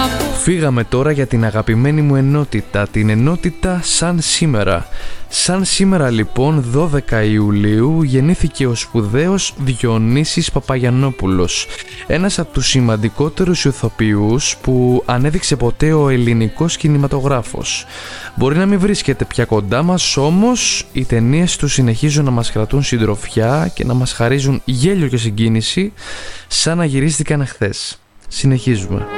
Φύγαμε τώρα για την αγαπημένη μου ενότητα, την ενότητα Σαν Σήμερα. Σαν σήμερα λοιπόν 12 Ιουλίου γεννήθηκε ο σπουδαίος Διονύσης Παπαγιαννόπουλος, ένας από τους σημαντικότερους ηθοποιούς που ανέδειξε ποτέ ο ελληνικός κινηματογράφος. Μπορεί να μην βρίσκεται πια κοντά μας, όμως οι ταινίες του συνεχίζουν να μας κρατούν συντροφιά και να μας χαρίζουν γέλιο και συγκίνηση σαν να γυρίστηκαν χθες. Συνεχίζουμε.